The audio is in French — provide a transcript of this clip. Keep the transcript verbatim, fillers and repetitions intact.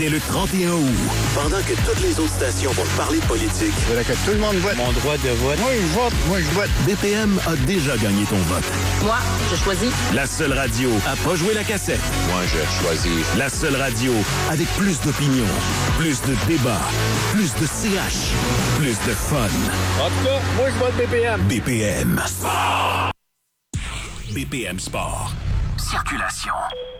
dès le trente et un août. Pendant que toutes les autres stations vont parler de politique. Je voudrais que tout le monde vote. Mon droit de vote. Moi, je vote. Moi, je vote. B P M a déjà gagné ton vote. Moi, je choisis. La seule radio à pas jouer la cassette. Moi, je choisis. La seule radio avec plus d'opinion, plus de débat, plus de C H, plus de fun. En tout cas, moi, je vote B P M. B P M Sport. B P M Sport. Circulation.